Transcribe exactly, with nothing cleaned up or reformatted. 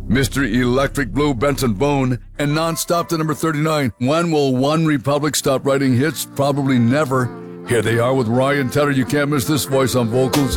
Mister Electric Blue Benson Boone, and Non-Stop to number thirty-nine. When will One Republic stop writing hits? Probably never. Here they are with Ryan Tedder. You can't miss this voice on vocals.